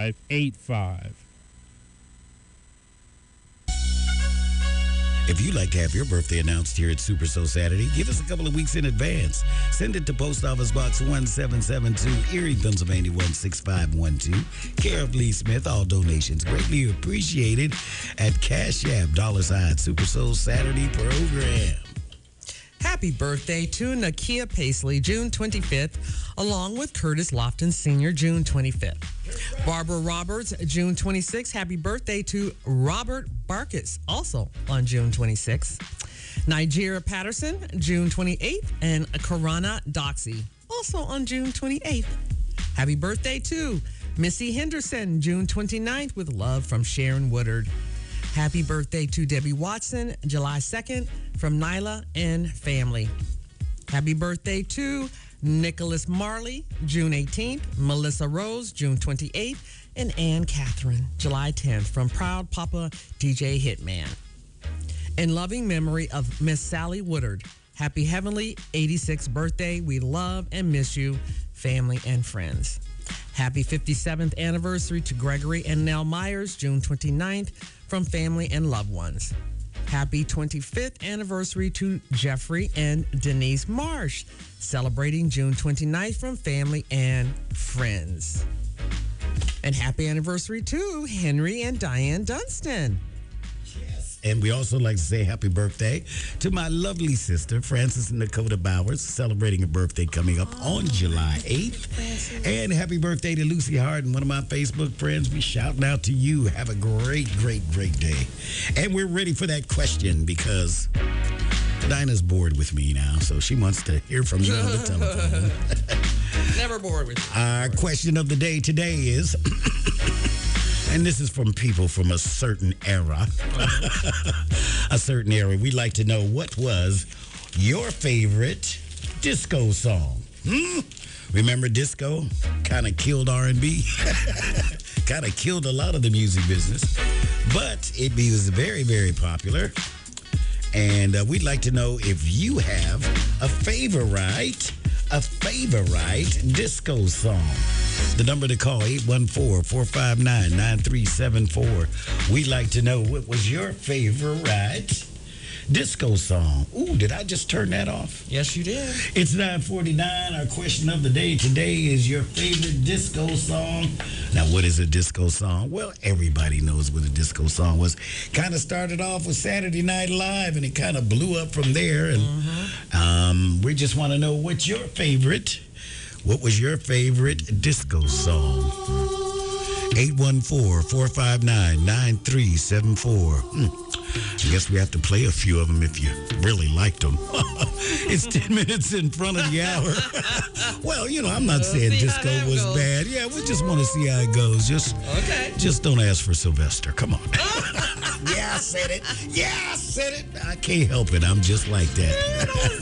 8585. If you'd like to have your birthday announced here at Super Soul Saturday, give us a couple of weeks in advance. Send it to Post Office Box 1772, Erie, Pennsylvania 16512. Care of Lee Smith. All donations greatly appreciated at Cash App, $ Super Soul Saturday program. Happy birthday to Nakia Paisley, June 25th, along with Curtis Lofton Sr., June 25th. Barbara Roberts, June 26th. Happy birthday to Robert Barkis, also on June 26th. Nigeria Patterson, June 28th. And Karana Doxy, also on June 28th. Happy birthday to Missy Henderson, June 29th, with love from Sharon Woodard. Happy birthday to Debbie Watson, July 2nd, from Nyla and family. Happy birthday to Nicholas Marley, June 18th, Melissa Rose, June 28th, and Ann Catherine, July 10th, from Proud Papa DJ Hitman. In loving memory of Miss Sally Woodard, happy heavenly 86th birthday. We love and miss you, family and friends. Happy 57th anniversary to Gregory and Nell Myers, June 29th, from family and loved ones. Happy 25th anniversary to Jeffrey and Denise Marsh, celebrating June 29th, from family and friends. And happy anniversary to Henry and Diane Dunstan. And we also like to say happy birthday to my lovely sister, Frances Nakota Bowers, celebrating her birthday coming up on July 8th. And happy birthday to Lucy Harden, one of my Facebook friends. We shouting out to you. Have a great, great, great day. And we're ready for that question because Dinah's bored with me now, so she wants to hear from you on the telephone. Never bored with you. Our question of the day today is... And this is from people from a certain era. A certain era. We'd like to know, what was your favorite disco song? Remember disco? Kind of killed R&B. Kind of killed a lot of the music business. But it was very, very popular. And we'd like to know if you have a favorite disco song. The number to call, 814-459-9374. We'd like to know, what was your favorite disco song? Ooh, did I just turn that off? Yes, you did. It's 9:49. Our question of the day today is your favorite disco song. Now, what is a disco song? Well, everybody knows what a disco song was. Kind of started off with Saturday Night Live, and it kind of blew up from there. And we just want to know, what was your favorite disco song? 814-459-9374. I guess we have to play a few of them if you really liked them. It's 10 minutes in front of the hour. Well, I'm not saying disco was bad. Yeah, we just want to see how it goes. Just don't ask for Sylvester. Come on. Yeah, I said it. I can't help it. I'm just like that.